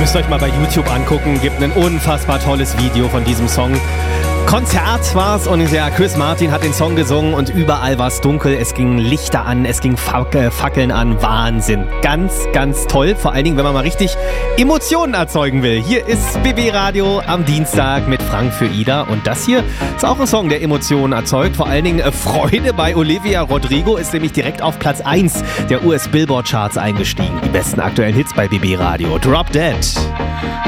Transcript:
Müsst ihr euch mal bei YouTube angucken, gibt ein unfassbar tolles Video von diesem Song. Konzert war's und ja, Chris Martin hat den Song gesungen und überall war es dunkel, es gingen Lichter an, es gingen Fackeln an, Wahnsinn. Ganz, ganz toll, vor allen Dingen, wenn man mal richtig Emotionen erzeugen will. Hier ist BB Radio am Dienstag mit Frank für Ida und das hier ist auch ein Song, der Emotionen erzeugt. Vor allen Dingen Freude bei Olivia Rodrigo ist nämlich direkt auf Platz 1 der US Billboard Charts eingestiegen. Die besten aktuellen Hits bei BB Radio. Drop Dead.